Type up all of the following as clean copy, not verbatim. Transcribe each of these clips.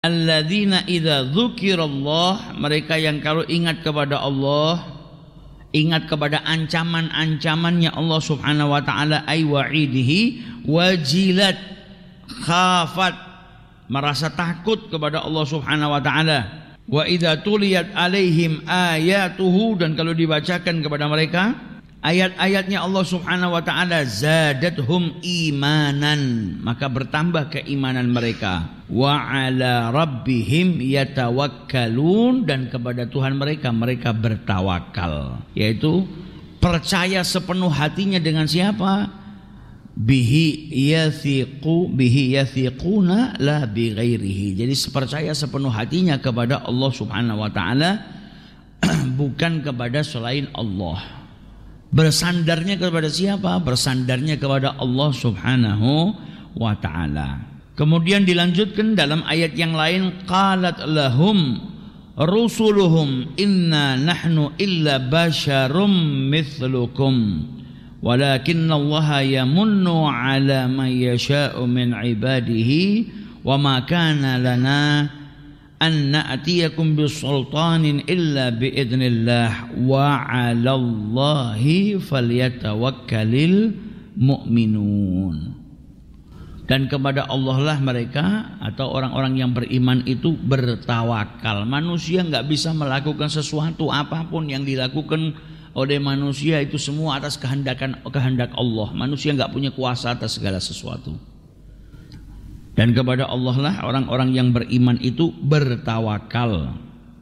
Alladzina idza dzukirallah, mereka yang kalau ingat kepada Allah, ingat kepada ancaman-ancamannya Allah Subhanahu wa taala, ay wa'idihi, wajilat, khafat, merasa takut kepada Allah Subhanahu wa taala. Wa idza tuliyat alaihim ayatuhu, dan kalau dibacakan kepada mereka ayat-ayatnya Allah Subhanahu wa taala, zadathum imanan, maka bertambah keimanan mereka. Wa ala rabbihim yatawakkalun, dan kepada Tuhan mereka bertawakal, yaitu percaya sepenuh hatinya dengan siapa? Bihi yathiquna la bi ghairihi. Jadi percaya sepenuh hatinya kepada Allah Subhanahu wa taala, bukan kepada selain Allah. Bersandarnya kepada siapa? Bersandarnya kepada Allah Subhanahu wa ta'ala. Kemudian dilanjutkan dalam ayat yang lain, qalat lahum rusuluhum inna nahnu illa basyarum mithlukum walakinnallaha yamunnu ala man yasha'u min ibadihi wa ma kana lana an na'tiyakum bisultanin illa biidnillah wa 'alallahi falyatawakkalul mu'minun. Dan kepada Allah lah mereka atau orang-orang yang beriman itu bertawakal. Manusia nggak bisa melakukan sesuatu apapun yang dilakukan oleh manusia itu semua atas kehendak Allah. Manusia nggak punya kuasa atas segala sesuatu. Dan kepada Allah lah orang-orang yang beriman itu bertawakal.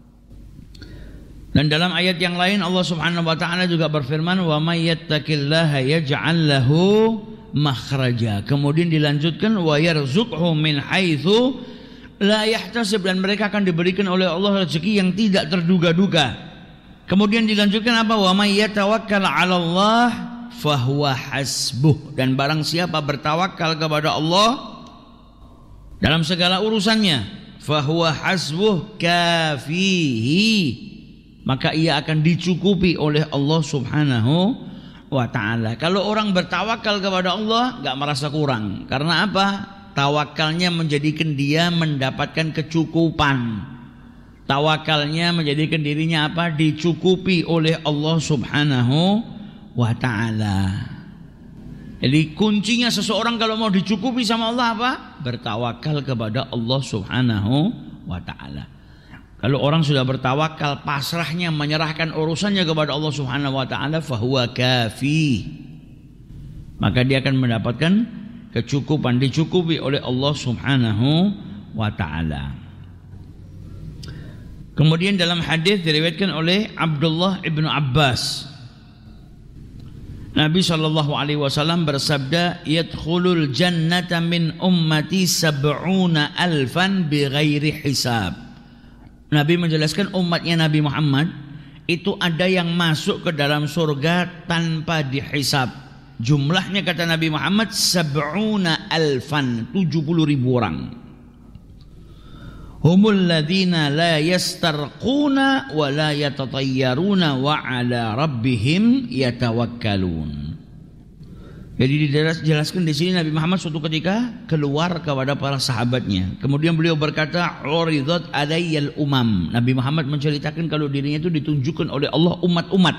Dan dalam ayat yang lain Allah Subhanahu wa taala juga berfirman, wa may yattaqillaha yaj'al lahu makhraja. Kemudian dilanjutkan, wa yarzuqhu min haitsu la yahtasib, dan mereka akan diberikan oleh Allah rezeki yang tidak terduga-duga. Kemudian dilanjutkan apa? Wa may yatawakkal 'ala Allah fahuwa hasbuh, dan barang siapa bertawakal kepada Allah dalam segala urusannya, fahuwa hasbuh kafihi, maka ia akan dicukupi oleh Allah Subhanahu wa ta'ala. Kalau orang bertawakal kepada Allah gak merasa kurang. Karena apa? Tawakalnya menjadikan dia mendapatkan kecukupan. Tawakalnya menjadikan dirinya apa? Dicukupi oleh Allah Subhanahu wa ta'ala. Jadi kuncinya seseorang kalau mau dicukupi sama Allah apa? Bertawakal kepada Allah Subhanahu wa ta'ala. Kalau orang sudah bertawakal, pasrahnya menyerahkan urusannya kepada Allah Subhanahu wa taala, fahuwa kafi, maka dia akan mendapatkan kecukupan, dicukupi oleh Allah Subhanahu wa taala. Kemudian dalam hadis diriwayatkan oleh Abdullah ibnu Abbas, Nabi sallallahu alaihi wasallam bersabda, yadkhulul jannata min ummati sab'una alfan bighairi hisab. Nabi menjelaskan umatnya Nabi Muhammad itu ada yang masuk ke dalam surga tanpa dihisab. Jumlahnya kata Nabi Muhammad sab'una alfan, 70.000 orang. Humul ladzina la yastarquna wa la yatatayyaruna wa ala rabbihim yatawakkalun. Jadi dijelaskan di sini Nabi Muhammad suatu ketika keluar kepada para sahabatnya. Kemudian beliau berkata, "Uridat alayyal umam." Nabi Muhammad menceritakan kalau dirinya itu ditunjukkan oleh Allah umat-umat.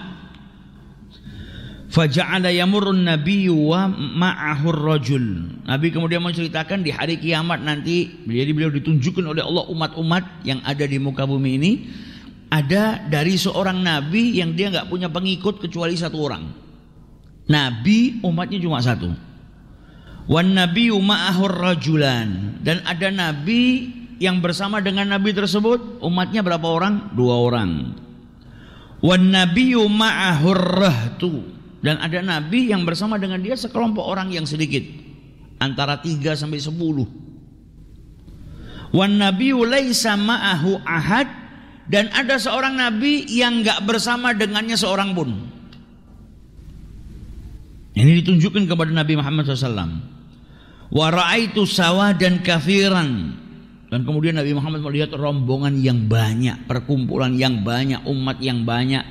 Faja'ala yamurrun nabiyyu wa ma'ahu rajul. Nabi kemudian menceritakan di hari kiamat nanti, jadi beliau ditunjukkan oleh Allah umat-umat yang ada di muka bumi ini. Ada dari seorang nabi yang dia enggak punya pengikut kecuali satu orang. Nabi umatnya cuma satu. Wan nabiyyu ma'ahur rajulan, dan ada nabi yang bersama dengan nabi tersebut umatnya berapa orang? 2 orang. Wan nabiyyu ma'ahur rahtu, dan ada nabi yang bersama dengan dia sekelompok orang yang sedikit, antara 3 sampai 10. Wan nabiyyu laisa ma'ahu ahad, dan ada seorang nabi yang enggak bersama dengannya seorang pun. Ini ditunjukkan kepada Nabi Muhammad SAW. Wa ra'aitu sawadan kafiran, dan kemudian Nabi Muhammad melihat rombongan yang banyak, perkumpulan yang banyak, umat yang banyak.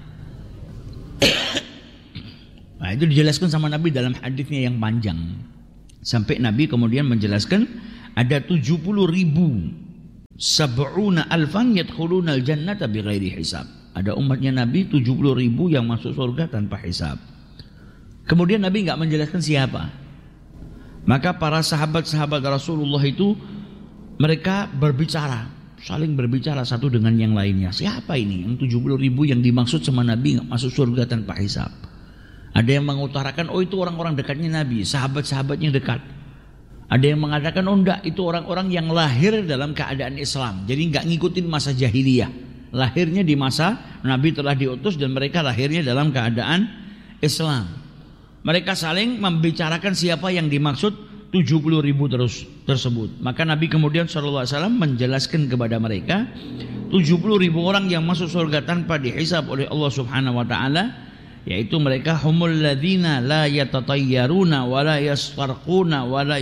Nah, itu dijelaskan sama Nabi dalam hadisnya yang panjang. Sampai Nabi kemudian menjelaskan ada 70.000 sab'una alfan yadkhuluna al-jannata bighairi hisab. Ada umatnya Nabi 70.000 yang masuk surga tanpa hisab. Kemudian Nabi enggak menjelaskan siapa. Maka para sahabat-sahabat Rasulullah itu mereka berbicara, saling berbicara satu dengan yang lainnya. Siapa ini yang 70.000 yang dimaksud sama Nabi masuk surga tanpa hisab? Ada yang mengutarakan, oh itu orang-orang dekatnya Nabi, sahabat-sahabatnya dekat. Ada yang mengatakan, oh enggak, itu orang-orang yang lahir dalam keadaan Islam. Jadi enggak ngikutin masa jahiliyah. Lahirnya di masa Nabi telah diutus dan mereka lahirnya dalam keadaan Islam. Mereka saling membicarakan siapa yang dimaksud 70.000 tersebut. Maka Nabi kemudian SAW menjelaskan kepada mereka 70.000 orang yang masuk surga tanpa dihisab oleh Allah Subhanahu wa taala, yaitu mereka humul ladzina la yatatayyaruna wa la yasfarquna wa la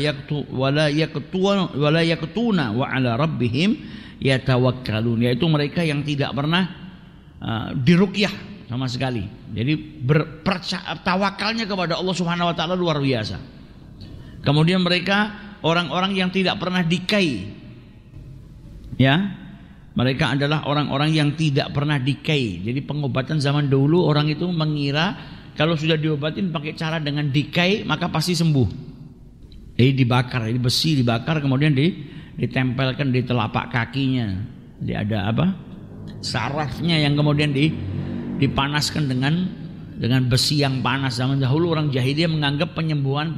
yaqtuna wa ala rabbihim yatawakkalun, yaitu mereka yang tidak pernah diruqyah sama sekali. Jadi tawakalnya kepada Allah Subhanahu wa taala luar biasa. Kemudian mereka orang-orang yang tidak pernah dikai. Ya. Mereka adalah orang-orang yang tidak pernah dikai. Jadi pengobatan zaman dahulu orang itu mengira kalau sudah diobatin pakai cara dengan dikai maka pasti sembuh. Jadi dibakar, ini besi dibakar kemudian ditempelkan di telapak kakinya. Jadi ada apa? Sarafnya yang kemudian dipanaskan dengan besi yang panas. Zaman dahulu orang jahiliyah menganggap penyembuhan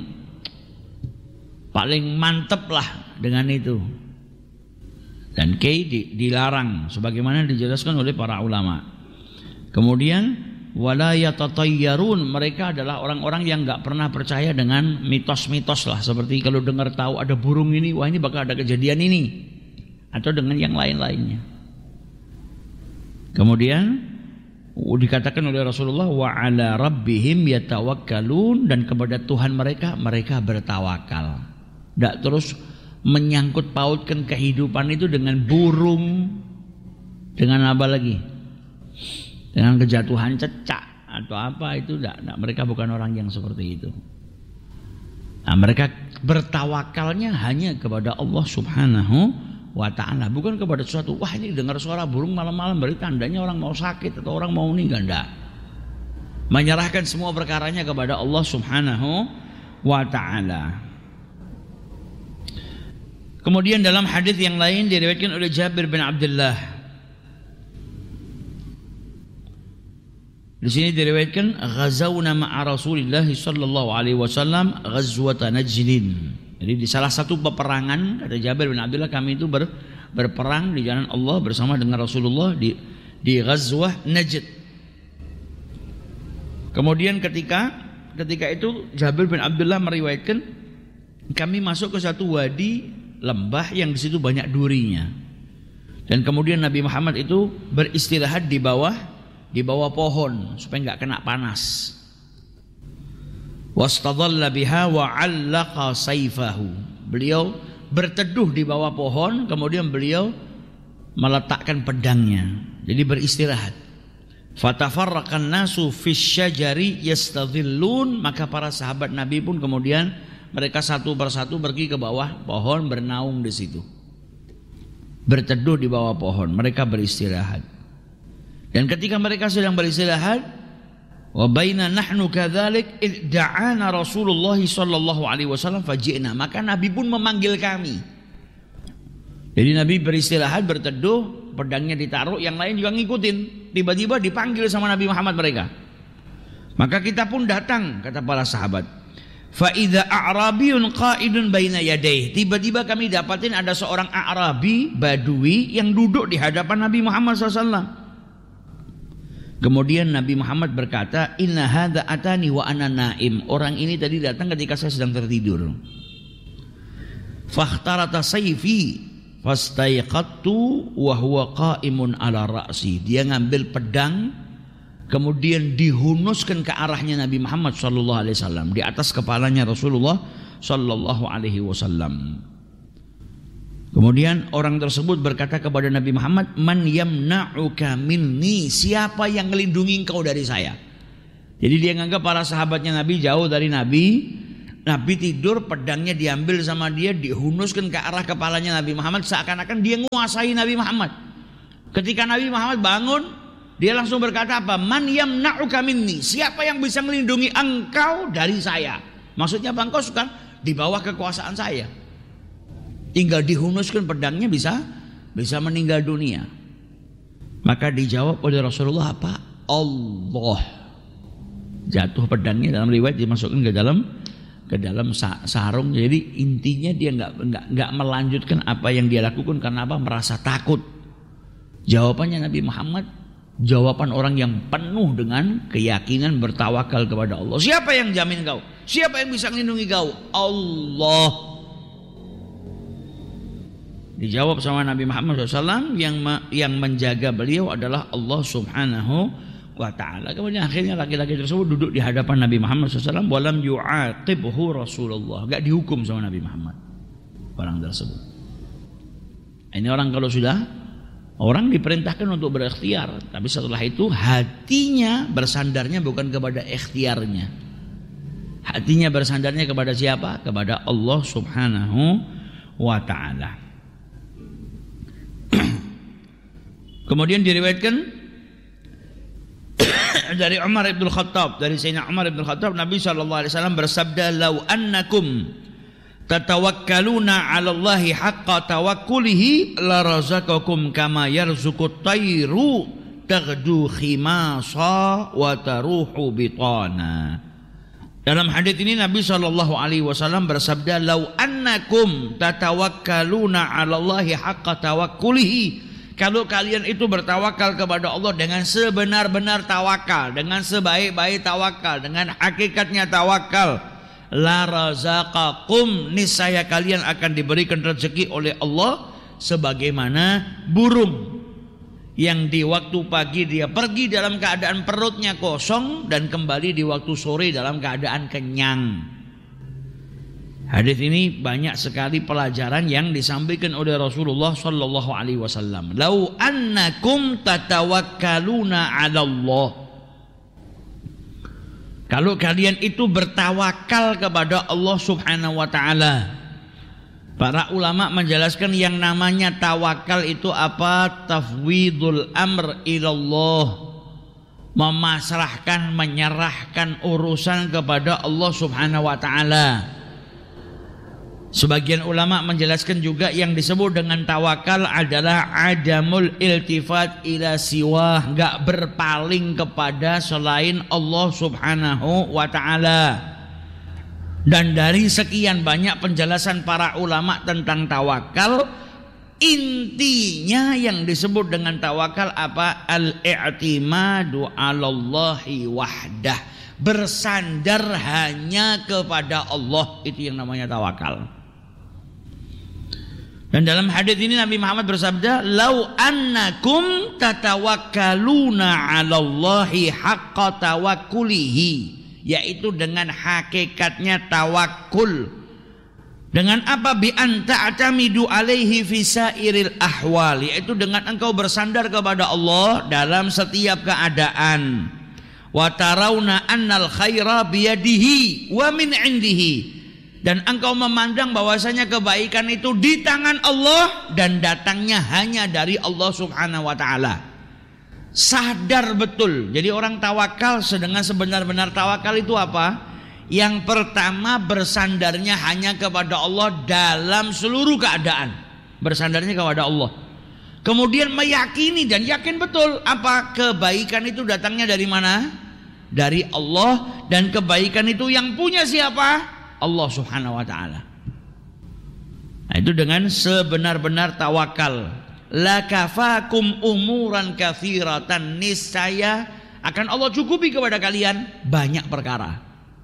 paling mantep lah dengan itu. Dan dilarang sebagaimana dijelaskan oleh para ulama. Kemudian wala yatatayyarun, mereka adalah orang-orang yang enggak pernah percaya dengan mitos-mitos lah, seperti kalau dengar tahu ada burung ini, wah ini bakal ada kejadian ini, atau dengan yang lain-lainnya. Kemudian dikatakan oleh Rasulullah wa ala rabbihim yatawakkalun, dan kepada Tuhan mereka bertawakal. Enggak terus menyangkut pautkan kehidupan itu dengan burung, dengan apa lagi, dengan kejatuhan cecak atau apa, itu tidak. Mereka bukan orang yang seperti itu. Nah, mereka bertawakalnya hanya kepada Allah Subhanahu wa ta'ala, bukan kepada sesuatu. Wah ini dengar suara burung malam-malam berarti tandanya orang mau sakit atau orang mau meninggal. Tidak. Menyerahkan semua perkaranya kepada Allah Subhanahu wa ta'ala. Kemudian dalam hadis yang lain diriwayatkan oleh Jabir bin Abdullah. Di sini diriwayatkan ghazawna ma'a Rasulillah sallallahu alaihi wasallam ghazwata Najdin. Jadi di salah satu peperangan, kata Jabir bin Abdullah, kami itu berperang di jalan Allah bersama dengan Rasulullah di ghazwah Najd. Kemudian ketika itu Jabir bin Abdullah meriwayatkan kami masuk ke satu wadi lembah yang di situ banyak durinya. Dan kemudian Nabi Muhammad itu beristirahat di bawah pohon supaya enggak kena panas. Wastadalla biha wa 'allaqa sayfahu. Beliau berteduh di bawah pohon, kemudian beliau meletakkan pedangnya. Jadi beristirahat. Fatafarraqan nasu fisyajari yastadhillun, maka para sahabat Nabi pun kemudian mereka satu persatu pergi ke bawah pohon bernaung di situ. Berteduh di bawah pohon, mereka beristirahat. Dan ketika mereka sedang beristirahat, wa baina nahnu kadzalik da'ana Rasulullah sallallahu alaihi wasallam faji'na, maka Nabi pun memanggil kami. Jadi Nabi beristirahat, berteduh, pedangnya ditaruh, yang lain juga ngikutin. Tiba-tiba dipanggil sama Nabi Muhammad mereka. Maka kita pun datang, kata para sahabat. Fa idza a'rabiyun qa'idun baina yadayhi. Tiba-tiba kami dapatin ada seorang A'rabi, Badui yang duduk di hadapan Nabi Muhammad SAW. Kemudian Nabi Muhammad berkata, "Inna hadza atani wa ana naim." Orang ini tadi datang ketika saya sedang tertidur. Fakhtarata sayfi fastayqattu wa huwa qa'imun ala ra'si. Dia ngambil pedang, kemudian dihunuskan ke arahnya Nabi Muhammad sallallahu alaihi wasallam, di atas kepalanya Rasulullah sallallahu alaihi wasallam. Kemudian orang tersebut berkata kepada Nabi Muhammad, "Man yamna'uka minni?" Siapa yang melindungi engkau dari saya? Jadi dia menganggap para sahabatnya Nabi jauh dari Nabi, Nabi tidur, pedangnya diambil sama dia, dihunuskan ke arah kepalanya Nabi Muhammad, seakan-akan dia menguasai Nabi Muhammad. Ketika Nabi Muhammad bangun, dia langsung berkata apa? Man yamna'uka minni, siapa yang bisa melindungi engkau dari saya? Maksudnya engkau suka di bawah kekuasaan saya. Tinggal dihunuskan pedangnya bisa meninggal dunia. Maka dijawab oleh Rasulullah apa? Allah. Jatuh pedangnya, dalam riwayat dimasukkan ke dalam sarung. Jadi intinya dia nggak melanjutkan apa yang dia lakukan karena apa? Merasa takut. Jawabannya Nabi Muhammad, jawaban orang yang penuh dengan keyakinan, bertawakal kepada Allah. Siapa yang jamin kau? Siapa yang bisa melindungi kau? Allah. Dijawab sama Nabi Muhammad SAW, yang menjaga beliau adalah Allah Subhanahu wa ta'ala. Kemudian akhirnya laki-laki tersebut duduk di hadapan Nabi Muhammad SAW. Walam yu'aqibhu Rasulullah, gak dihukum sama Nabi Muhammad orang tersebut. Ini orang kalau sudah, orang diperintahkan untuk berikhtiar, tapi setelah itu hatinya bersandarnya bukan kepada ikhtiarnya. Hatinya bersandarnya kepada siapa? Kepada Allah Subhanahu wa ta'ala. Kemudian diriwayatkan dari Umar ibn Khattab, dari Sayyidina Umar ibn Khattab, Nabi SAW bersabda, "Lau annakum tatawakkaluna 'ala Allahi haqqa tawakkulihi la razaqakum kama yarzuqut tayru taghdu khimasa wa taruhu bitana." Dalam hadis ini Nabi SAW bersabda, "Lau annakum tatawakkaluna 'ala Allahi haqqa tawakkulihi." Kalau kalian itu bertawakal kepada Allah dengan sebenar-benar tawakal, dengan sebaik-baik tawakal, dengan hakikatnya tawakal, la razaqakum, niscaya kalian akan diberikan rezeki oleh Allah sebagaimana burung yang di waktu pagi dia pergi dalam keadaan perutnya kosong dan kembali di waktu sore dalam keadaan kenyang. Hadis ini banyak sekali pelajaran yang disampaikan oleh Rasulullah sallallahu alaihi wasallam. Lau annakum tatawakkaluna 'ala Allah. Kalau kalian itu bertawakal kepada Allah Subhanahu wa taala. Para ulama menjelaskan yang namanya tawakal itu apa? Tafwidul amr ilallah. Memasrahkan, menyerahkan urusan kepada Allah Subhanahu wa taala. Sebagian ulama menjelaskan juga yang disebut dengan tawakal adalah adamul iltifat ila siwah, enggak berpaling kepada selain Allah Subhanahu wa taala. Dan dari sekian banyak penjelasan para ulama tentang tawakal, intinya yang disebut dengan tawakal apa? Al-i'timadu 'alallahi wahdah. Bersandar hanya kepada Allah, itu yang namanya tawakal. Dan dalam hadis ini Nabi Muhammad bersabda, "Lau annakum tatawakkaluna 'alallahi haqqa tawakkulihi," yaitu dengan hakikatnya tawakul. Dengan apa? Bi an ta'tamidu alaihi fi sairil ahwal, yaitu dengan engkau bersandar kepada Allah dalam setiap keadaan. Wa tarawna annal khaira biyadihi wa min indihi, dan engkau memandang bahwasanya kebaikan itu di tangan Allah dan datangnya hanya dari Allah Subhanahu wa taala. Sadar betul. Jadi orang tawakal, sedangkan sebenar-benar tawakal itu apa? Yang pertama, bersandarnya hanya kepada Allah dalam seluruh keadaan. Bersandarnya kepada Allah. Kemudian meyakini dan yakin betul apa? Kebaikan itu datangnya dari mana? Dari Allah, dan kebaikan itu yang punya siapa? Allah Subhanahu wa ta'ala. Nah, itu dengan sebenar-benar tawakal. La kafakum umuran katsiratan, niscaya akan Allah cukupi kepada kalian banyak perkara.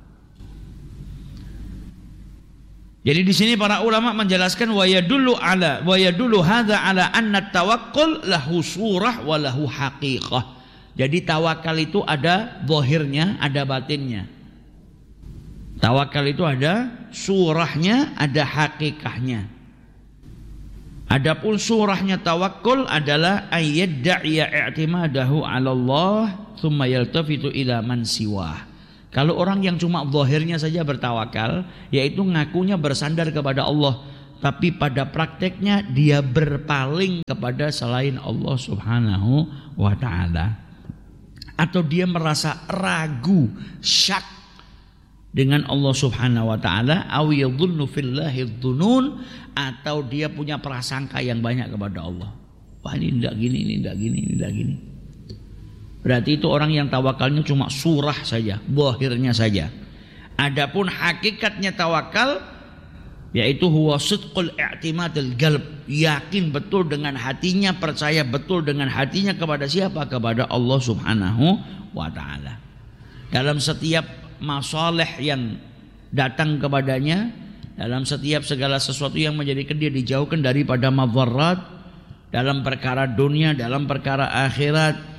Jadi di sini para ulama menjelaskan wa yadullu hadza ala anna tawakkul lahu surah wa lahu haqiqah. Jadi tawakal itu ada zahirnya, ada batinnya. Tawakal itu ada surahnya, ada hakikahnya. Adapun surahnya tawakul adalah ayyadda'iya i'timadahu 'ala Allah tsumma yaltafitu ila man siwah. Kalau orang yang cuma zahirnya saja bertawakal, yaitu ngakunya bersandar kepada Allah, tapi pada prakteknya dia berpaling kepada selain Allah Subhanahu wa ta'ala. Atau dia merasa ragu, syak dengan Allah Subhanahu wa ta'ala, aw yadhunnu fillahi dhunun, atau dia punya prasangka yang banyak kepada Allah. Wah, ini tidak gini, ini tidak gini, ini tidak gini. Berarti itu orang yang tawakalnya cuma surah saja, zahirnya saja. Adapun hakikatnya tawakal, yaitu huwa sidqul i'timadil qalb, yakin betul dengan hatinya, percaya betul dengan hatinya kepada siapa? Kepada Allah Subhanahu wa ta'ala. Dalam setiap masalah yang datang kepadanya, dalam setiap segala sesuatu yang menjadikan dia dijauhkan daripada madzarat, dalam perkara dunia, dalam perkara akhirat,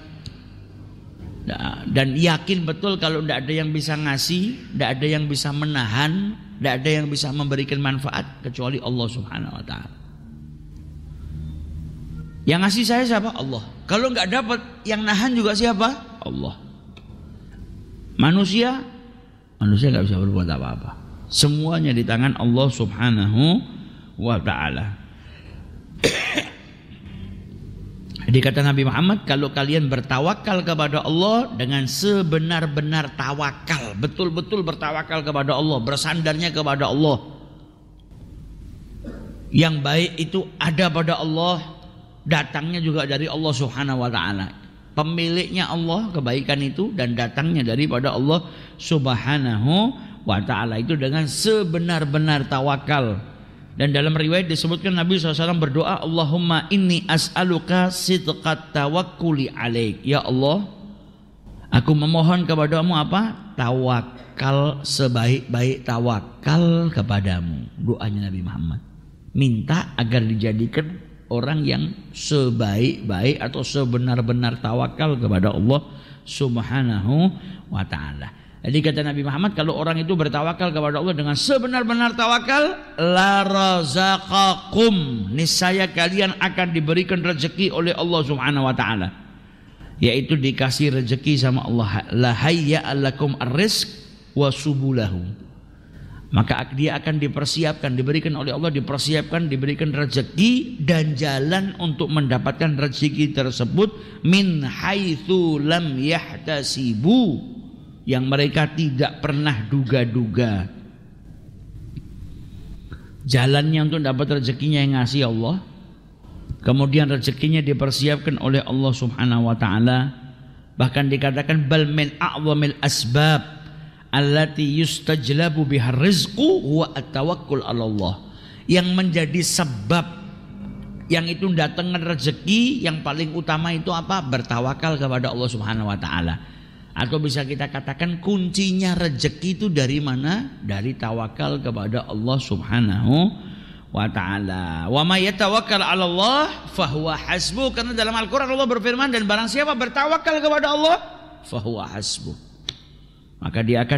dan yakin betul kalau tidak ada yang bisa ngasih, tidak ada yang bisa menahan, tidak ada yang bisa memberikan manfaat kecuali Allah Subhanahu wa ta'ala. Yang ngasih saya siapa? Allah. Kalau nggak dapat, yang nahan juga siapa? Allah. Manusia nggak bisa berbuat apa-apa. Semuanya di tangan Allah Subhanahu wa ta'ala. Jadi kata Nabi Muhammad, kalau kalian bertawakal kepada Allah dengan sebenar-benar tawakal, betul-betul bertawakal kepada Allah, bersandarnya kepada Allah, yang baik itu ada pada Allah, datangnya juga dari Allah Subhanahu wa ta'ala. Pemiliknya Allah kebaikan itu, dan datangnya daripada Allah Subhanahu wa ta'ala, itu dengan sebenar-benar tawakal. Dan dalam riwayat disebutkan Nabi SAW berdoa, Allahumma inni as'aluka sidqat tawakkuli alaik. Ya Allah, aku memohon kepadamu apa? Tawakal, sebaik-baik tawakal kepadamu. Doanya Nabi Muhammad, minta agar dijadikan orang yang sebaik-baik atau sebenar-benar tawakal kepada Allah Subhanahu wa ta'ala. Jadi kata Nabi Muhammad, kalau orang itu bertawakal kepada Allah dengan sebenar-benar tawakal, la razaqakum, niscaya kalian akan diberikan rezeki oleh Allah Subhanahu wa ta'ala, yaitu dikasih rezeki sama Allah. La hayya'alakum ar-rizq wa subulahu, maka dia akan dipersiapkan, diberikan oleh Allah, dipersiapkan, diberikan rezeki dan jalan untuk mendapatkan rezeki tersebut min haitsu lam yahtasibu, yang mereka tidak pernah duga-duga. Jalannya untuk dapat rezekinya yang ngasih Allah, kemudian rezekinya dipersiapkan oleh Allah Subhanahu wa ta'ala. Bahkan dikatakan bal min a'zamil asbab allati yustajlabu bihar rizqu huwa at-tawakkul 'ala Allah. Yang menjadi sebab yang itu datangkan rezeki yang paling utama itu apa? Bertawakal kepada Allah Subhanahu wa ta'ala. Atau bisa kita katakan kuncinya rezeki itu dari mana? Dari tawakal kepada Allah Subhanahu wa ta'ala. Wa may yatawakkal 'ala Allah fahuwa hasbuh. Karena dalam Al-Qur'an Allah berfirman, dan barang siapa bertawakal kepada Allah fahuwa hasbuh, maka dia akan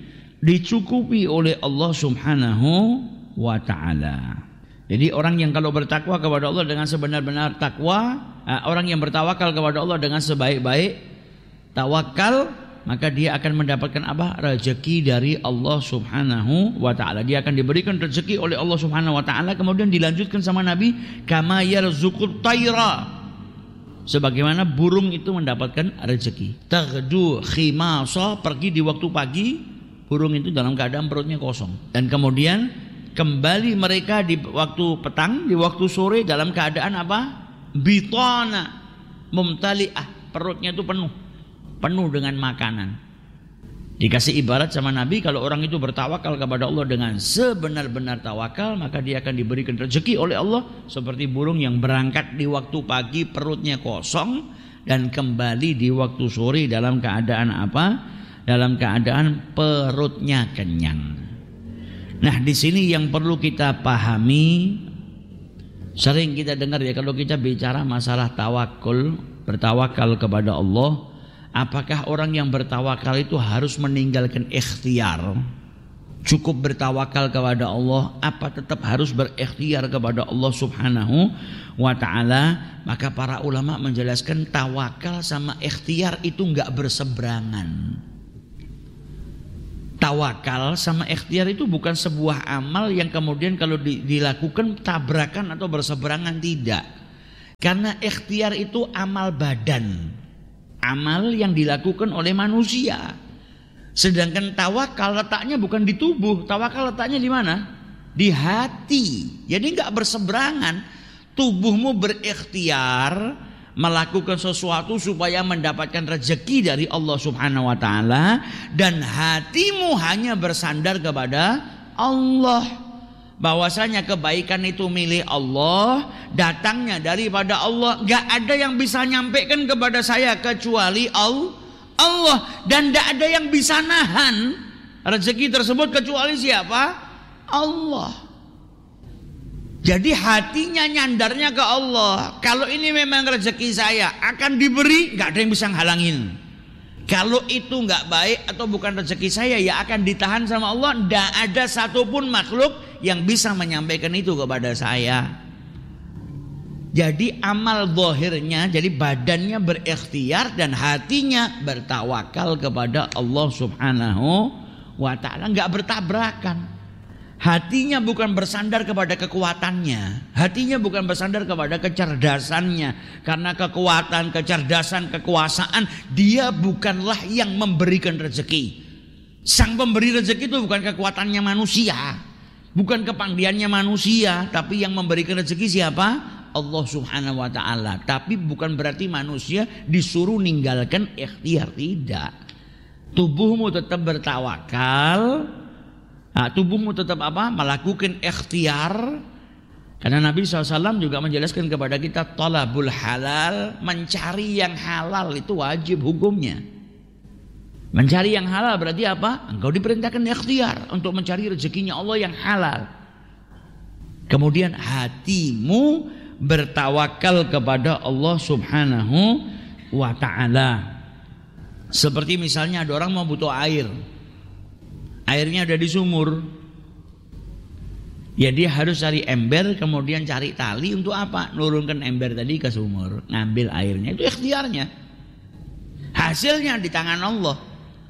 dicukupi oleh Allah Subhanahu wa ta'ala. Jadi orang yang kalau bertakwa kepada Allah dengan sebenar-benar takwa, orang yang bertawakal kepada Allah dengan sebaik-baik tawakal, maka dia akan mendapatkan apa? Rezeki dari Allah Subhanahu wa ta'ala. Dia akan diberikan rezeki oleh Allah Subhanahu wa ta'ala. Kemudian dilanjutkan sama Nabi, kama yarzuqut tayra, sebagaimana burung itu mendapatkan rezeki. Taghdu khimasa, pergi di waktu pagi, burung itu dalam keadaan perutnya kosong, dan kemudian kembali mereka di waktu petang, di waktu sore dalam keadaan apa? Bitana mumtali'ah, perutnya itu penuh dengan makanan. Dikasih ibarat sama Nabi, kalau orang itu bertawakal kepada Allah dengan sebenar-benar tawakal, maka dia akan diberikan rezeki oleh Allah seperti burung yang berangkat di waktu pagi perutnya kosong dan kembali di waktu sore dalam keadaan apa? Dalam keadaan perutnya kenyang. Nah, di sini yang perlu kita pahami, sering kita dengar ya kalau kita bicara masalah tawakul, bertawakal kepada Allah, apakah orang yang bertawakal itu harus meninggalkan ikhtiar? Cukup bertawakal kepada Allah, apa tetap harus berikhtiar kepada Allah Subhanahu wa ta'ala? Maka para ulama menjelaskan tawakal sama ikhtiar itu enggak berseberangan. Tawakal sama ikhtiar itu bukan sebuah amal yang kemudian kalau dilakukan tabrakan atau berseberangan, tidak. Karena ikhtiar itu amal badan, amal yang dilakukan oleh manusia. Sedangkan tawakal letaknya bukan di tubuh, tawakal letaknya di mana? Di hati. Jadi nggak berseberangan. Tubuhmu berikhtiar melakukan sesuatu supaya mendapatkan rezeki dari Allah Subhanahu wa taala, dan hatimu hanya bersandar kepada Allah. Bahwasanya kebaikan itu milik Allah, datangnya daripada Allah. Gak ada yang bisa nyampaikan kepada saya kecuali Allah, dan gak ada yang bisa nahan rezeki tersebut kecuali siapa? Allah. Jadi hatinya nyandarnya ke Allah. Kalau ini memang rezeki saya akan diberi, gak ada yang bisa ngalangin. Kalau itu gak baik atau bukan rezeki saya, ya akan ditahan sama Allah. Gak ada satupun makhluk yang bisa menyampaikan itu kepada saya. Jadi amal zahirnya, jadi badannya berikhtiar dan hatinya bertawakal kepada Allah Subhanahu wa ta'ala. Gak bertabrakan. Hatinya bukan bersandar kepada kekuatannya, hatinya bukan bersandar kepada kecerdasannya. Karena kekuatan, kecerdasan, kekuasaan, dia bukanlah yang memberikan rezeki. Sang pemberi rezeki itu bukan kekuatannya manusia, bukan kepandaiannya manusia, tapi yang memberikan rezeki siapa? Allah Subhanahu wa ta'ala. Tapi bukan berarti manusia disuruh ninggalkan ikhtiar, tidak. Tubuhmu tetap bertawakal. Tubuhmu tetap apa? Melakukan ikhtiar. Karena Nabi SAW juga menjelaskan kepada kita, talabul halal, mencari yang halal itu wajib hukumnya. Mencari yang halal berarti apa? Engkau diperintahkan ikhtiar untuk mencari rezekinya Allah yang halal. Kemudian hatimu bertawakal kepada Allah Subhanahu wa ta'ala. Seperti misalnya ada orang mau butuh air, airnya ada di sumur, ya dia harus cari ember, kemudian cari tali untuk apa? Nurunkan ember tadi ke sumur, ngambil airnya. Itu ikhtiarnya. Hasilnya di tangan Allah.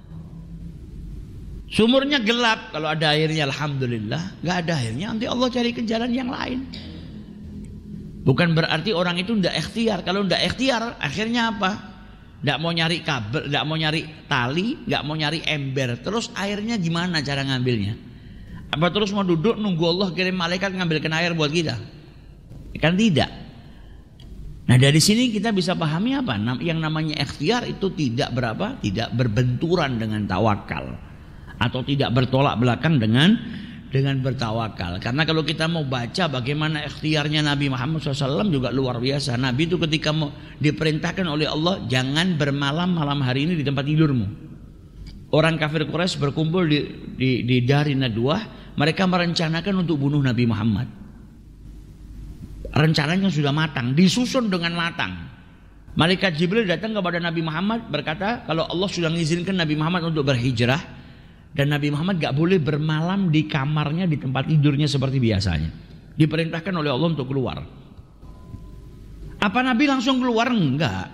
Sumurnya gelap, kalau ada airnya alhamdulillah, gak ada airnya nanti Allah carikan jalan yang lain. Bukan berarti orang itu tidak ikhtiar. Kalau tidak ikhtiar akhirnya apa? Tidak mau nyari kabel, tidak mau nyari tali, tidak mau nyari ember. Terus airnya gimana cara ngambilnya? Apa terus mau duduk nunggu Allah kirim malaikat ngambilkan air buat kita? Kan tidak. Nah dari sini kita bisa pahami apa? Yang namanya ikhtiar itu tidak tidak berbenturan dengan tawakal, atau tidak bertolak belakang dengan bertawakal. Karena kalau kita mau baca bagaimana ikhtiarnya Nabi Muhammad SAW juga luar biasa. Nabi itu ketika mau diperintahkan oleh Allah, jangan bermalam malam hari ini di tempat tidurmu. Orang kafir Quraisy berkumpul di Dari Nadwah. Mereka merencanakan untuk bunuh Nabi Muhammad. Rencananya sudah matang, disusun dengan matang. Malaikat Jibril datang kepada Nabi Muhammad berkata, kalau Allah sudah mengizinkan Nabi Muhammad untuk berhijrah, dan Nabi Muhammad gak boleh bermalam di kamarnya, di tempat tidurnya seperti biasanya. Diperintahkan oleh Allah untuk keluar. Apa Nabi langsung keluar? Enggak.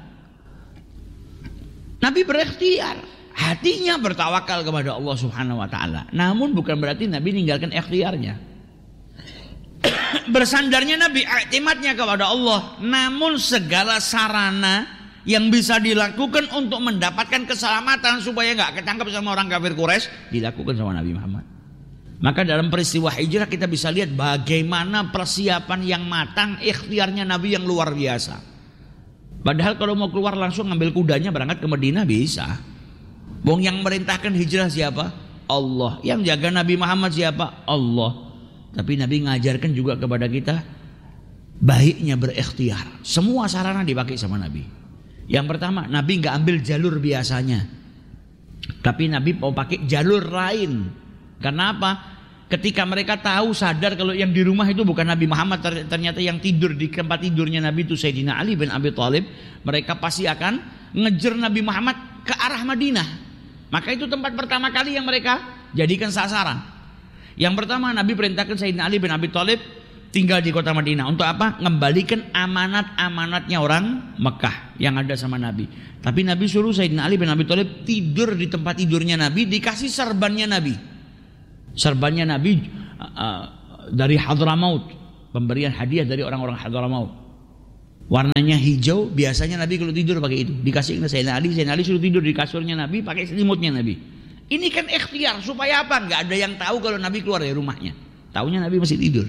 Nabi berikhtiar. Hatinya bertawakal kepada Allah Subhanahu wa ta'ala. Namun bukan berarti Nabi meninggalkan ikhtiarnya. Bersandarnya Nabi, i'timadnya kepada Allah. Namun segala sarana yang bisa dilakukan untuk mendapatkan keselamatan supaya nggak ketangkap sama orang kafir Quraisy dilakukan sama Nabi Muhammad. Maka dalam peristiwa hijrah kita bisa lihat bagaimana persiapan yang matang, ikhtiarnya Nabi yang luar biasa. Padahal kalau mau keluar langsung ngambil kudanya berangkat ke Madinah bisa. Wong yang merintahkan hijrah siapa? Allah. Yang jaga Nabi Muhammad siapa? Allah. Tapi Nabi ngajarkan juga kepada kita baiknya berikhtiar. Semua sarana dipakai sama Nabi. Yang pertama, Nabi nggak ambil jalur biasanya, tapi Nabi mau pakai jalur lain. Karena apa? Ketika mereka tahu, sadar kalau yang di rumah itu bukan Nabi Muhammad, ternyata yang tidur di tempat tidurnya Nabi itu Sayyidina Ali bin Abi Thalib, mereka pasti akan ngejar Nabi Muhammad ke arah Madinah. Maka itu tempat pertama kali yang mereka jadikan sasaran. Yang pertama, Nabi perintahkan Sayyidina Ali bin Abi Thalib tinggal di kota Madinah. Untuk apa? Ngembalikan amanat-amanatnya orang Mekah yang ada sama Nabi. Tapi Nabi suruh Sayyidina Ali bin Abi Thalib tidur di tempat tidurnya Nabi, dikasih serbannya Nabi. Serbannya Nabi dari Hadramaut, pemberian hadiah dari orang-orang Hadramaut. Warnanya hijau, biasanya Nabi kalau tidur pakai itu. Dikasih ke Sayyidina Ali suruh tidur di kasurnya Nabi, pakai selimutnya Nabi. Ini kan ikhtiar, supaya apa? Nggak ada yang tahu kalau Nabi keluar dari rumahnya. Taunya Nabi masih tidur.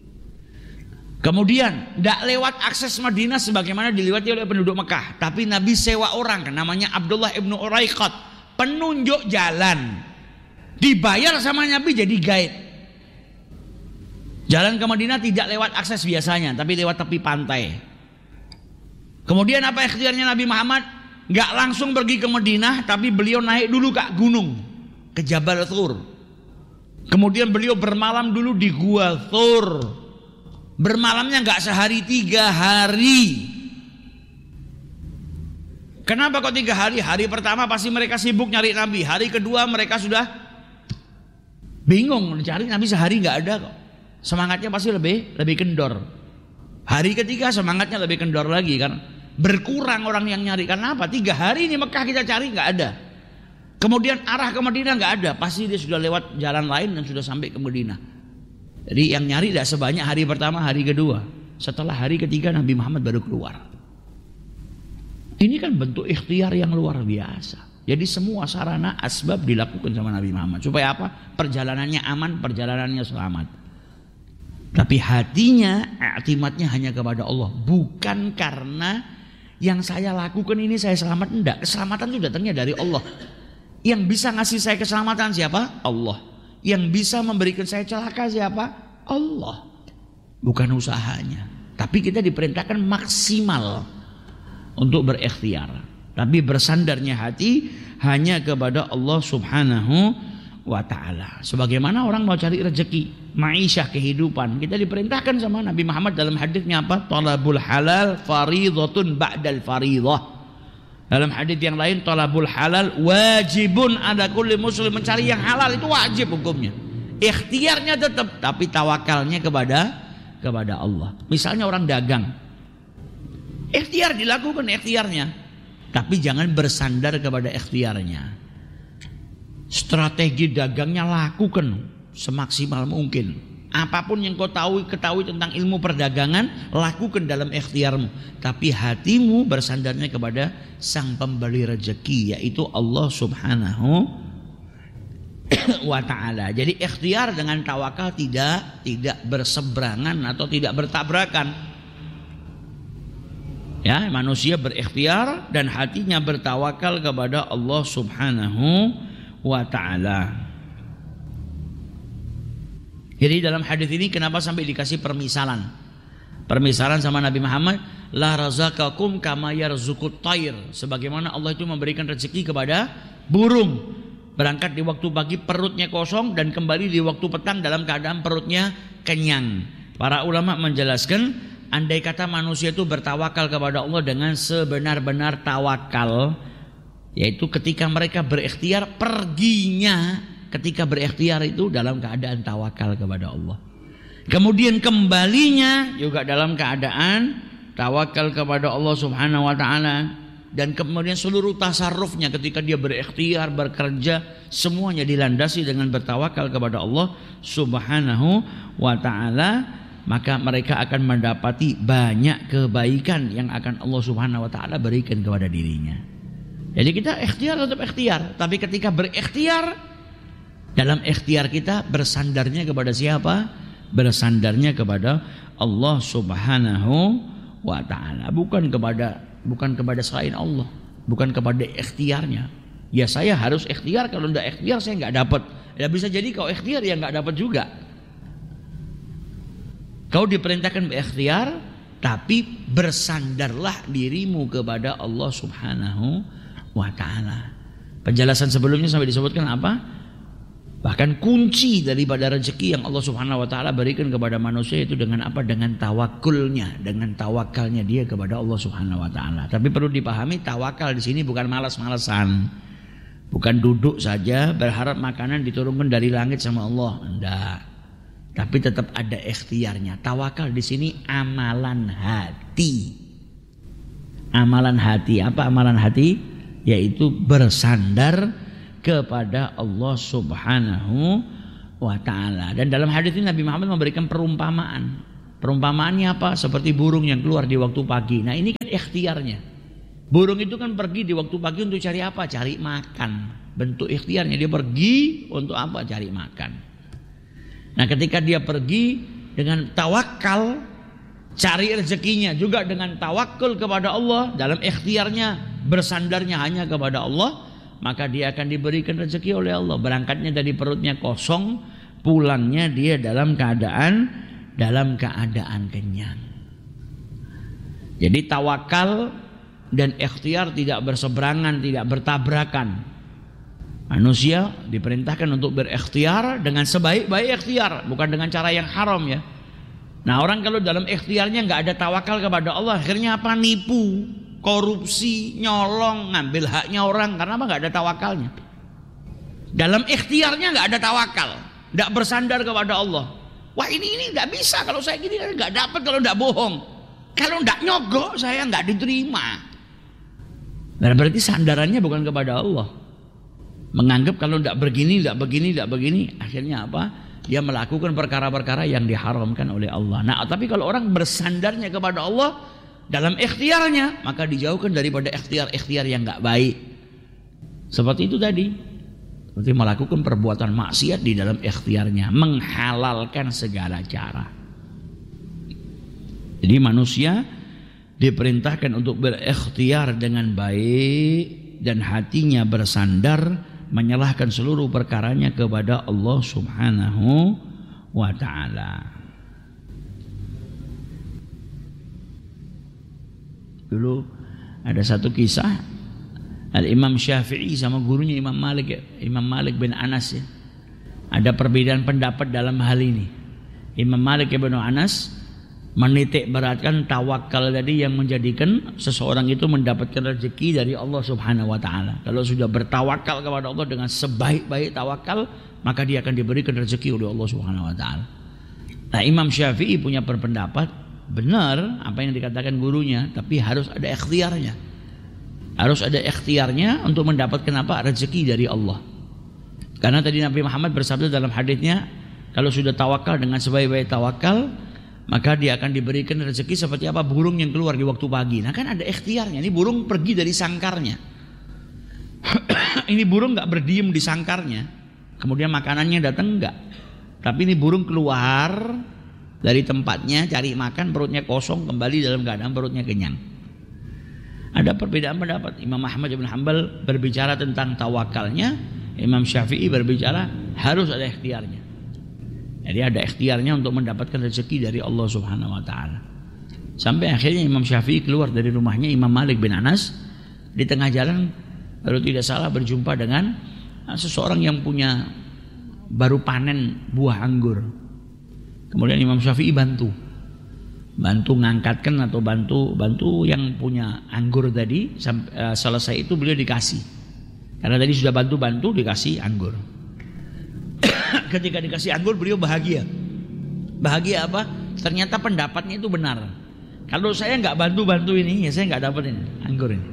Kemudian tidak lewat akses Madinah sebagaimana dilewati oleh penduduk Mekah, tapi Nabi sewa orang namanya Abdullah ibnu Uraiqat, penunjuk jalan, dibayar sama Nabi jadi guide. Jalan ke Madinah tidak lewat akses biasanya, tapi lewat tepi pantai. Kemudian apa ikhtiarnya Nabi Muhammad? Nggak langsung pergi ke Madinah, tapi beliau naik dulu ke gunung, ke Jabal Thur. Kemudian beliau bermalam dulu di Gua Thur. Bermalamnya nggak sehari, 3 hari. Kenapa kok 3 hari? Hari pertama pasti mereka sibuk nyari Nabi. Hari kedua mereka sudah bingung mencari Nabi, sehari nggak ada kok. Semangatnya pasti lebih kendor. Hari ketiga semangatnya lebih kendor lagi kan. Berkurang orang yang nyari. Karena apa? 3 hari ini Mekah kita cari nggak ada. Kemudian arah ke Madinah nggak ada. Pasti dia sudah lewat jalan lain dan sudah sampai ke Madinah. Jadi yang nyari tidak sebanyak hari pertama, hari kedua. Setelah hari ketiga Nabi Muhammad baru keluar. Ini kan bentuk ikhtiar yang luar biasa. Jadi semua sarana asbab dilakukan sama Nabi Muhammad. Supaya apa? Perjalanannya aman, perjalanannya selamat. Tapi hatinya, i'timadnya hanya kepada Allah. Bukan karena yang saya lakukan ini saya selamat. Enggak, keselamatan itu datangnya dari Allah. Yang bisa ngasih saya keselamatan siapa? Allah. Yang bisa memberikan saya celaka siapa? Allah. Bukan usahanya. Tapi kita diperintahkan maksimal untuk berikhtiar. Tapi bersandarnya hati hanya kepada Allah Subhanahu wa ta'ala. Sebagaimana orang mau cari rezeki, ma'isyah, kehidupan, kita diperintahkan sama Nabi Muhammad dalam hadisnya apa? Talabul halal faridhatun ba'dal faridah. Dalam hadis yang lain, talabul halal wajibun ada kulli muslim. Mencari yang halal itu wajib hukumnya. Ikhtiarnya tetap, tapi tawakalnya kepada Allah. Misalnya orang dagang, ikhtiar dilakukan ikhtiarnya, tapi jangan bersandar kepada ikhtiarnya. Strategi dagangnya lakukan semaksimal mungkin. Apapun yang kau ketahui tentang ilmu perdagangan, lakukan dalam ikhtiarmu. Tapi hatimu bersandarnya kepada sang pemberi rezeki, yaitu Allah Subhanahu wa ta'ala. Jadi ikhtiar dengan tawakal tidak berseberangan atau tidak bertabrakan. Ya, manusia berikhtiar dan hatinya bertawakal kepada Allah Subhanahu wa ta'ala. Jadi dalam hadis ini kenapa sampai dikasih permisalan? Permisalan sama Nabi Muhammad, la razaqakum kama yarzuqut tayr. Sebagaimana Allah itu memberikan rezeki kepada burung. Berangkat di waktu pagi perutnya kosong dan kembali di waktu petang dalam keadaan perutnya kenyang. Para ulama menjelaskan, andai kata manusia itu bertawakal kepada Allah dengan sebenar-benar tawakal, yaitu ketika mereka berikhtiar, perginya ketika berikhtiar itu dalam keadaan tawakal kepada Allah. Kemudian kembalinya juga dalam keadaan tawakal kepada Allah Subhanahu wa ta'ala. Dan kemudian seluruh tasarrufnya ketika dia berikhtiar, bekerja, semuanya dilandasi dengan bertawakal kepada Allah Subhanahu wa ta'ala. Maka mereka akan mendapati banyak kebaikan yang akan Allah Subhanahu wa ta'ala berikan kepada dirinya. Jadi kita ikhtiar tetap ikhtiar. Tapi ketika berikhtiar, dalam ikhtiar kita bersandarnya kepada siapa? Bersandarnya kepada Allah Subhanahu wa ta'ala, bukan kepada selain Allah, bukan kepada ikhtiarnya. Ya saya harus ikhtiar, kalau tidak ikhtiar saya nggak dapat. Ya bisa jadi kau ikhtiar ya nggak dapat juga. Kau diperintahkan berikhtiar, tapi bersandarlah dirimu kepada Allah Subhanahu wa ta'ala. Penjelasan sebelumnya sampai disebutkan apa? Bahkan kunci daripada rezeki yang Allah Subhanahu wa ta'ala berikan kepada manusia itu dengan apa? Dengan tawakulnya, dengan tawakalnya dia kepada Allah Subhanahu wa ta'ala. Tapi perlu dipahami, tawakal di sini bukan malas-malasan. Bukan duduk saja berharap makanan diturunkan dari langit sama Allah. Enggak. Tapi tetap ada ikhtiarnya. Tawakal di sini amalan hati. Amalan hati. Apa amalan hati? Yaitu bersandar kepada Allah Subhanahu wa ta'ala. Dan dalam hadis ini Nabi Muhammad memberikan perumpamaan. Perumpamaannya apa? Seperti burung yang keluar di waktu pagi. Nah ini kan ikhtiarnya. Burung itu kan pergi di waktu pagi untuk cari apa? Cari makan. Bentuk ikhtiarnya, dia pergi untuk apa? Cari makan. Nah ketika dia pergi dengan tawakal, cari rezekinya juga dengan tawakal kepada Allah, dalam ikhtiarnya bersandarnya hanya kepada Allah, maka dia akan diberikan rezeki oleh Allah. Berangkatnya dari perutnya kosong, pulangnya dia dalam keadaan kenyang. Jadi tawakal dan ikhtiar tidak berseberangan, tidak bertabrakan. Manusia diperintahkan untuk berikhtiar dengan sebaik-baik ikhtiar, bukan dengan cara yang haram ya. Nah orang kalau dalam ikhtiarnya nggak ada tawakal kepada Allah, akhirnya apa? Nipu, korupsi, nyolong, ngambil haknya orang. Karena apa? Nggak ada tawakalnya. Dalam ikhtiarnya nggak ada tawakal, nggak bersandar kepada Allah. Wah ini nggak bisa, kalau saya gini nggak dapat, kalau nggak bohong, kalau nggak nyogok saya nggak diterima. Nah, berarti sandarannya bukan kepada Allah. Menganggap kalau tidak begini, akhirnya apa? Dia melakukan perkara-perkara yang diharamkan oleh Allah. Nah, tapi kalau orang bersandarnya kepada Allah dalam ikhtiarnya, maka dijauhkan daripada ikhtiar-ikhtiar yang enggak baik. Seperti itu tadi. Seperti melakukan perbuatan maksiat di dalam ikhtiarnya, menghalalkan segala cara. Jadi manusia diperintahkan untuk berikhtiar dengan baik dan hatinya bersandar, menyerahkan seluruh perkaranya kepada Allah Subhanahu wa ta'ala. Dulu ada satu kisah, Al-Imam Syafi'i sama gurunya Imam Malik bin Anas ya. Ada perbedaan pendapat dalam hal ini. Imam Malik bin Anas menitik beratkan tawakal tadi yang menjadikan seseorang itu mendapatkan rezeki dari Allah Subhanahu wa ta'ala. Kalau sudah bertawakal kepada Allah dengan sebaik-baik tawakal, maka dia akan diberikan rezeki oleh Allah Subhanahu wa ta'ala. Nah Imam Syafi'i punya berpendapat benar apa yang dikatakan gurunya, tapi harus ada ikhtiarnya. Harus ada ikhtiarnya untuk mendapatkan apa? Rezeki dari Allah. Karena tadi Nabi Muhammad bersabda dalam hadisnya, kalau sudah tawakal dengan sebaik-baik tawakal, maka dia akan diberikan rezeki seperti apa? Burung yang keluar di waktu pagi. Nah kan ada ikhtiarnya. Ini burung pergi dari sangkarnya. Ini burung nggak berdiam di sangkarnya, kemudian makanannya datang enggak. Tapi ini burung keluar dari tempatnya cari makan, perutnya kosong, kembali dalam keadaan perutnya kenyang. Ada perbedaan pendapat. Imam Ahmad bin Hanbal berbicara tentang tawakalnya, Imam Syafi'i berbicara harus ada ikhtiarnya. Jadi ada ikhtiarnya untuk mendapatkan rezeki dari Allah Subhanahu wa ta'ala. Sampai akhirnya Imam Syafi'i keluar dari rumahnya Imam Malik bin Anas. Di tengah jalan kalau tidak salah berjumpa dengan seseorang yang punya baru panen buah anggur. Kemudian Imam Syafi'i bantu ngangkatkan atau bantu yang punya anggur tadi. Selesai itu beliau dikasih. Karena tadi sudah bantu dikasih anggur. Ketika dikasih anggur beliau bahagia. Bahagia apa? Ternyata pendapatnya itu benar. Kalau saya nggak bantu ini, ya saya nggak dapat ini anggur ini.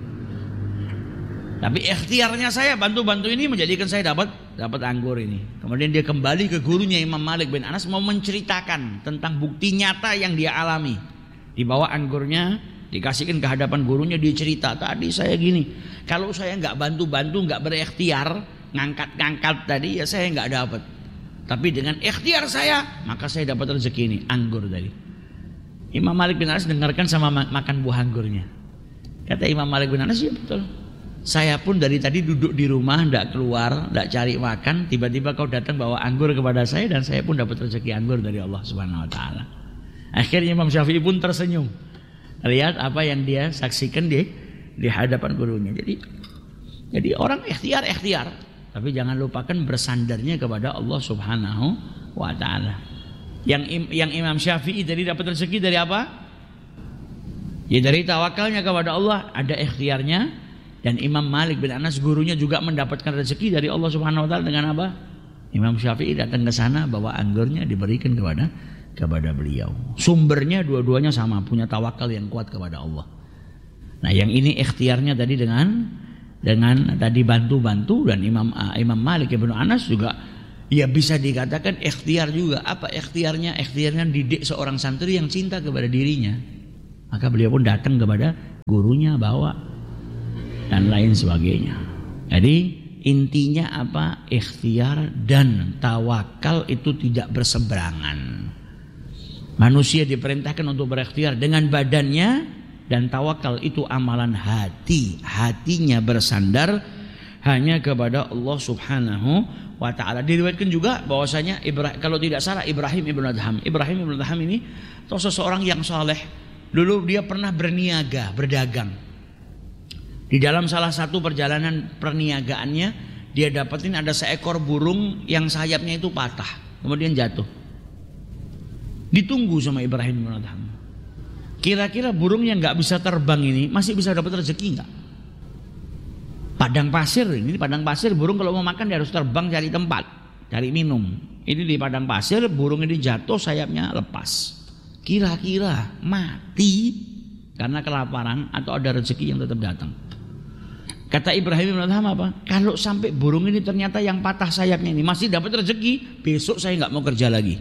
Tapi ikhtiarnya saya bantu ini menjadikan saya dapat anggur ini. Kemudian dia kembali ke gurunya Imam Malik bin Anas mau menceritakan tentang bukti nyata yang dia alami. Dibawa anggurnya, dikasihkan ke hadapan gurunya, dia cerita tadi saya gini. Kalau saya nggak bantu, nggak berikhtiar, ngangkat tadi, ya saya nggak dapat. Tapi dengan ikhtiar saya, maka saya dapat rezeki ini, anggur tadi. Imam Malik bin Anas dengarkan sama makan buah anggurnya. Kata Imam Malik bin Anas, ya betul. Saya pun dari tadi duduk di rumah, tidak keluar, tidak cari makan. Tiba-tiba kau datang bawa anggur kepada saya, dan saya pun dapat rezeki anggur dari Allah Subhanahu wa ta'ala. Akhirnya Imam Syafi'i pun tersenyum. Lihat apa yang dia saksikan di hadapan gurunya. Jadi orang ikhtiar. Tapi jangan lupakan bersandarnya kepada Allah Subhanahu wa ta'ala. Yang Imam Syafi'i tadi dapat rezeki dari apa? Ya dari tawakalnya kepada Allah, ada ikhtiarnya. Dan Imam Malik bin Anas gurunya juga mendapatkan rezeki dari Allah Subhanahu wa ta'ala dengan apa? Imam Syafi'i datang ke sana bawa anggurnya diberikan kepada beliau. Sumbernya dua-duanya sama, punya tawakal yang kuat kepada Allah. Nah, yang ini ikhtiarnya tadi dengan tadi bantu-bantu, dan Imam Malik Ibnu Anas juga ya bisa dikatakan ikhtiar juga. Apa ikhtiarnya? Ikhtiarnya didik seorang santri yang cinta kepada dirinya. Maka beliau pun datang kepada gurunya, bawa dan lain sebagainya. Jadi intinya apa? Ikhtiar dan tawakal itu tidak berseberangan. Manusia diperintahkan untuk berikhtiar dengan badannya, dan tawakal itu amalan hati. Hatinya bersandar hanya kepada Allah Subhanahu wa ta'ala. Diriwayatkan juga bahwasanya kalau tidak salah Ibrahim Ibn Adham. Ibrahim Ibn Adham ini seseorang yang saleh. Dulu dia pernah berniaga, berdagang. Di dalam salah satu perjalanan perniagaannya, dia dapatin ada seekor burung yang sayapnya itu patah, kemudian jatuh. Ditunggu sama Ibrahim bin Adham. Kira-kira burung yang nggak bisa terbang ini masih bisa dapat rezeki nggak? Padang pasir, ini padang pasir, burung kalau mau makan dia harus terbang cari tempat, cari minum. Ini di padang pasir, burung ini jatuh, sayapnya lepas. Kira-kira mati karena kelaparan atau ada rezeki yang tetap datang? Kata Ibrahim bin Adham apa? Kalau sampai burung ini ternyata yang patah sayapnya ini masih dapat rezeki, besok saya nggak mau kerja lagi.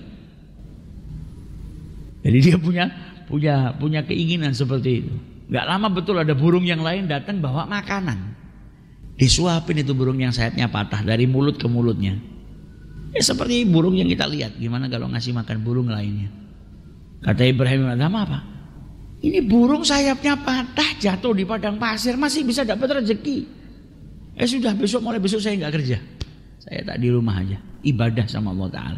Jadi dia punya keinginan seperti itu. Nggak lama betul ada burung yang lain datang bawa makanan. Disuapin itu burung yang sayapnya patah dari mulut ke mulutnya. Ya seperti burung yang kita lihat. Gimana kalau ngasih makan burung lainnya? Kata Ibrahim bin Adham apa? Ini burung sayapnya patah jatuh di padang pasir masih bisa dapat rezeki. Sudah mulai besok saya nggak kerja. Saya tak di rumah aja ibadah sama Allah Ta'ala.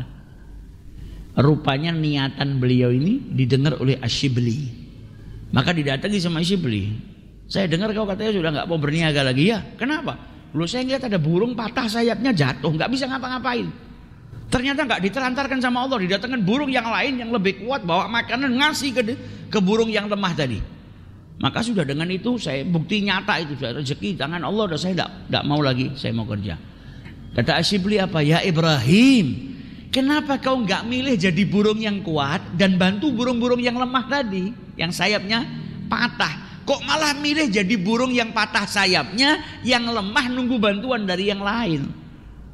Rupanya niatan beliau ini didengar oleh Asyibli. Maka didatangi sama Asyibli. Saya dengar kau katanya sudah nggak mau berniaga lagi. Ya kenapa? Lalu saya ngeliat ada burung patah sayapnya jatuh nggak bisa ngapa-ngapain. Ternyata nggak ditelantarkan sama Allah, didatangkan burung yang lain yang lebih kuat bawa makanan ngasih ke burung yang lemah tadi. Maka sudah dengan itu saya bukti nyata itu sudah rezeki tangan Allah, udah saya tidak mau lagi, saya mau kerja. Kata Asyibli apa? Ya Ibrahim, kenapa kau nggak milih jadi burung yang kuat dan bantu burung-burung yang lemah tadi, yang sayapnya patah? Kok malah milih jadi burung yang patah sayapnya, yang lemah nunggu bantuan dari yang lain?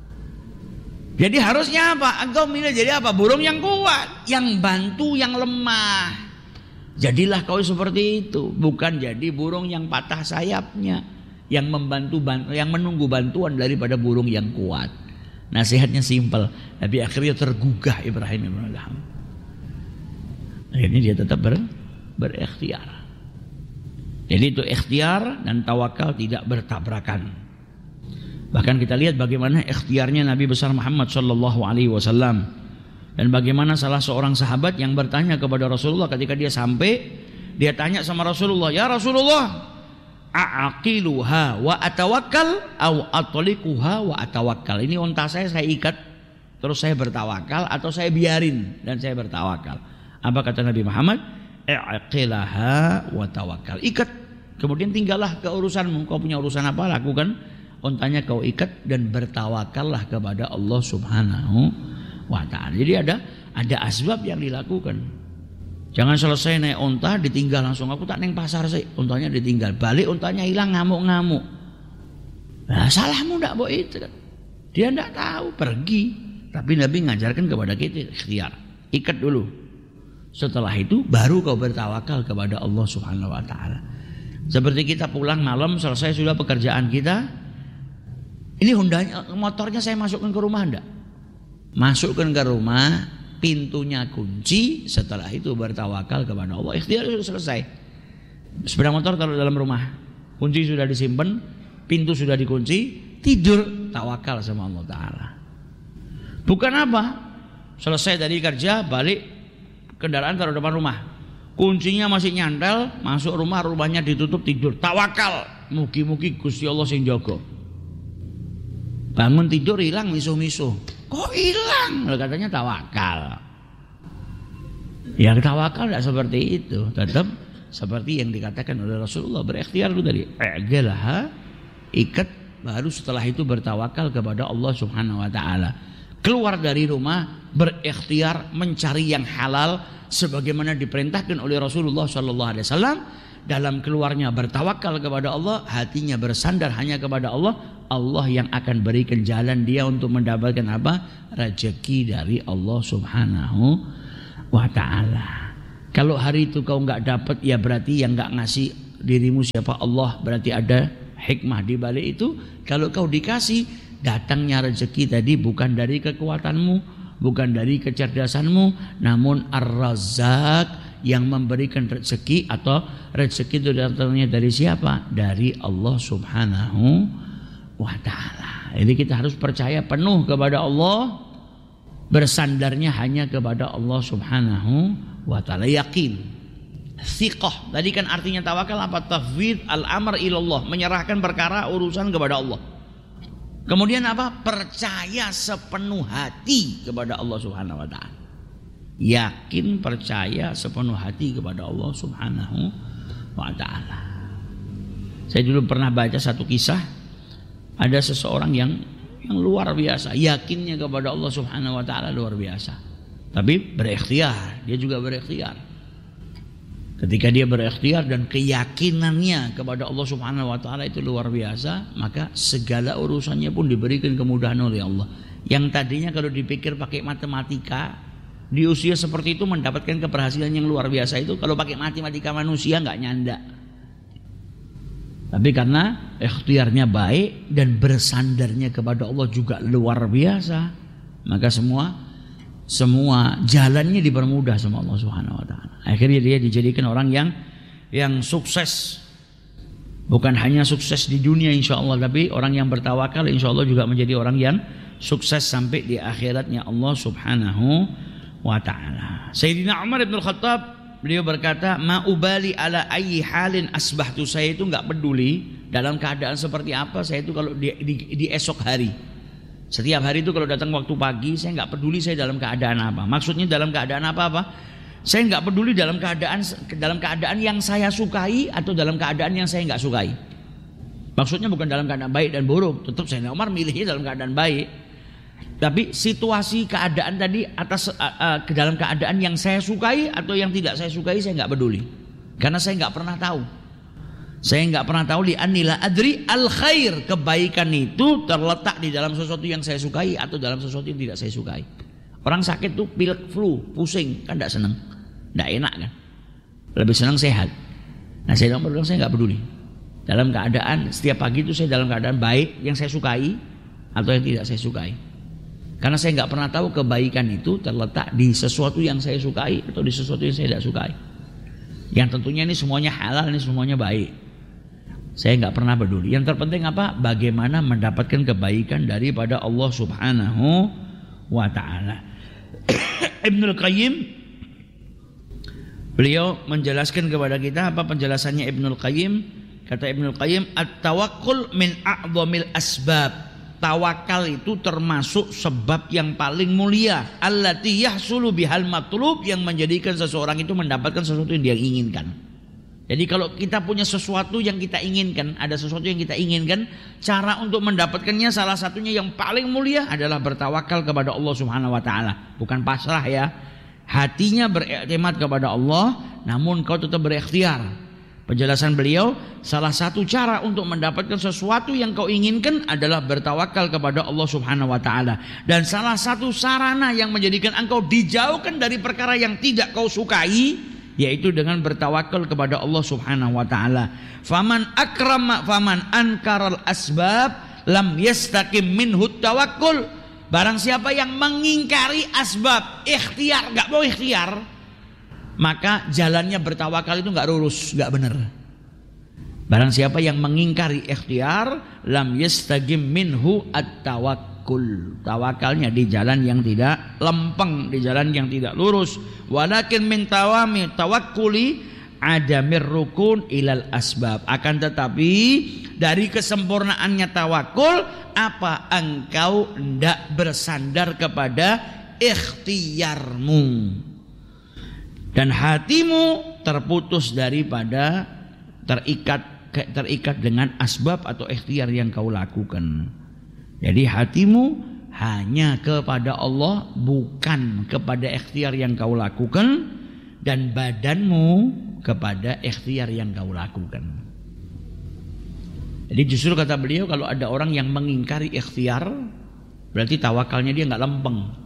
Jadi harusnya apa? Engkau milih jadi apa? Burung yang kuat, yang bantu yang lemah. Jadilah kau seperti itu, bukan jadi burung yang patah sayapnya, yang menunggu bantuan daripada burung yang kuat. Nasihatnya simpel, tapi akhirnya tergugah Ibrahim bin Adham. Akhirnya dia tetap berikhtiar. Jadi itu ikhtiar dan tawakal tidak bertabrakan. Bahkan kita lihat bagaimana ikhtiarnya Nabi besar Muhammad sallallahu alaihi wasallam, dan bagaimana salah seorang sahabat yang bertanya kepada Rasulullah ketika dia sampai, dia tanya sama Rasulullah, "Ya Rasulullah, a'aqiluha wa atawakkal atau atlikuha wa atawakkal?" Ini unta saya ikat terus saya bertawakal atau saya biarin dan saya bertawakal. Apa kata Nabi Muhammad? Aqilaha wa tawakkal. Ikat, kemudian tinggallah ke urusanmu. Kau punya urusan apa, lakukan. Untanya kau ikat dan bertawakallah kepada Allah Subhanahu wa ta'ala. Jadi ada asbab yang dilakukan. Jangan selesai naik unta ditinggal langsung, aku tak neng pasar sih, untanya ditinggal. Balik untanya hilang ngamuk-ngamuk. Nah, salahmu ndak boleh itu kan. Dia ndak tahu, pergi. Tapi Nabi ngajarkan kepada kita ikhtiar. Ikat dulu. Setelah itu baru kau bertawakal kepada Allah Subhanahu wa ta'ala. Seperti kita pulang malam selesai sudah pekerjaan kita. Ini motornya saya masukkan ke rumah enggak? Masukkan ke rumah, pintunya kunci, setelah itu bertawakal kepada Allah. Ikhtiar sudah selesai. Sepeda motor taruh dalam rumah, kunci sudah disimpan, pintu sudah dikunci, tidur, tawakal sama Allah Ta'ala. Bukan apa? Selesai dari kerja, balik, kendaraan taruh depan rumah, kuncinya masih nyantel, masuk rumah, rumahnya ditutup, tidur, tawakal. Mugi-mugi Gusti Allah sing jaga. Bangun tidur hilang misuh-misuh. Kok hilang? Katanya tawakal. Ya tawakal tidak seperti itu. Tetap seperti yang dikatakan oleh Rasulullah, berikhtiar dulu tadi. Ikat, baru setelah itu bertawakal kepada Allah Subhanahu wa ta'ala. keluar dari rumah, berikhtiar mencari yang halal sebagaimana diperintahkan oleh Rasulullah SAW. Dalam keluarnya bertawakal kepada Allah, hatinya bersandar hanya kepada Allah. Allah yang akan berikan jalan dia untuk mendapatkan apa? Rezeki dari Allah Subhanahu wa ta'ala. Kalau hari itu kau nggak dapat, ya berarti yang nggak ngasih dirimu siapa? Allah. Berarti ada hikmah di balik itu. Kalau kau dikasih, datangnya rezeki tadi bukan dari kekuatanmu, bukan dari kecerdasanmu, namun Ar-Razzaq yang memberikan rezeki, atau rezeki itu datangnya dari siapa? Dari Allah Subhanahu wa ta'ala. Jadi kita harus percaya penuh kepada Allah, bersandarnya hanya kepada Allah Subhanahu wa ta'ala. Yakin, thiqah. Tadi kan artinya tawakal apa? Tafwid al-amr ilallah, menyerahkan perkara urusan kepada Allah. Kemudian apa? Percaya sepenuh hati kepada Allah Subhanahu wa ta'ala. Yakin, percaya sepenuh hati kepada Allah Subhanahu wa ta'ala. Saya dulu pernah baca satu kisah, ada seseorang yang luar biasa, yakinnya kepada Allah Subhanahu wa ta'ala luar biasa. Tapi berikhtiar, dia juga berikhtiar. Ketika dia berikhtiar dan keyakinannya kepada Allah Subhanahu wa ta'ala itu luar biasa, maka segala urusannya pun diberikan kemudahan oleh Allah. Yang tadinya kalau dipikir pakai matematika, di usia seperti itu mendapatkan keberhasilan yang luar biasa itu, kalau pakai matematika manusia nggak nyanda. Tapi karena ikhtiarnya baik dan bersandarnya kepada Allah juga luar biasa, maka semua jalannya dipermudah sama Allah Subhanahu wa ta'ala. Akhirnya dia dijadikan orang yang sukses. Bukan hanya sukses di dunia insya Allah, tapi orang yang bertawakal insya Allah juga menjadi orang yang sukses sampai di akhiratnya Allah Subhanahu wa ta'ala. Sayyidina Umar bin Khattab, beliau berkata, ma ubali ala ayyi halin asbahtu. Saya itu enggak peduli dalam keadaan seperti apa saya itu kalau di esok hari. Setiap hari itu kalau datang waktu pagi, saya enggak peduli saya dalam keadaan apa. Maksudnya dalam keadaan apa? Saya enggak peduli dalam keadaan yang saya sukai atau dalam keadaan yang saya enggak sukai. Maksudnya bukan dalam keadaan baik dan buruk. Tetap Sayyidina Umar milihnya dalam keadaan baik. Tapi situasi keadaan tadi ke dalam keadaan yang saya sukai atau yang tidak saya sukai, saya nggak peduli. Karena saya nggak pernah tahu. Saya nggak pernah tahu li'anni la adri al khair. Kebaikan itu terletak di dalam sesuatu yang saya sukai atau dalam sesuatu yang tidak saya sukai. Orang sakit tuh pilek, flu, pusing, kan nggak seneng, nggak enak kan. Lebih senang sehat. Nah saya bilang saya nggak peduli. Dalam keadaan setiap pagi itu saya dalam keadaan baik yang saya sukai atau yang tidak saya sukai. Karena saya nggak pernah tahu kebaikan itu terletak di sesuatu yang saya sukai atau di sesuatu yang saya tidak sukai. Yang tentunya ini semuanya halal, ini semuanya baik. Saya nggak pernah peduli. Yang terpenting apa? Bagaimana mendapatkan kebaikan daripada Allah Subhanahu wa ta'ala. Ibnul Qayyim, beliau menjelaskan kepada kita apa penjelasannya Ibnul Qayyim. Kata Ibnul Qayyim, at-tawakkul min a'dhamil asbab. Tawakal itu termasuk sebab yang paling mulia, allati yahsulu bihal matlub, yang menjadikan seseorang itu mendapatkan sesuatu yang dia inginkan. Jadi kalau kita punya sesuatu yang kita inginkan, ada sesuatu yang kita inginkan, cara untuk mendapatkannya salah satunya yang paling mulia adalah bertawakal kepada Allah Subhanahu wa ta'ala. Bukan pasrah ya, hatinya beriktimat kepada Allah, namun kau tetap berikhtiar. Penjelasan beliau, salah satu cara untuk mendapatkan sesuatu yang kau inginkan adalah bertawakal kepada Allah Subhanahu wa ta'ala. Dan salah satu sarana yang menjadikan engkau dijauhkan dari perkara yang tidak kau sukai, yaitu dengan bertawakal kepada Allah Subhanahu wa ta'ala. Faman ankaral asbab lam yastaqim minhu tawakkul. Barang siapa yang mengingkari asbab, ikhtiar, enggak mau ikhtiar, maka jalannya bertawakal itu enggak lurus, enggak benar. Barang siapa yang mengingkari ikhtiar, lam yastaqim minhu at-tawakkul. Tawakalnya di jalan yang tidak lempeng, di jalan yang tidak lurus. Walakin min tawami tawakkuli adamir rukun ilal asbab. Akan tetapi dari kesempurnaannya tawakul, apa engkau hendak bersandar kepada ikhtiarmu dan hatimu terputus daripada terikat dengan asbab atau ikhtiar yang kau lakukan. Jadi hatimu hanya kepada Allah, bukan kepada ikhtiar yang kau lakukan, dan badanmu kepada ikhtiar yang kau lakukan. Jadi justru kata beliau, kalau ada orang yang mengingkari ikhtiar, berarti tawakalnya dia nggak lempeng.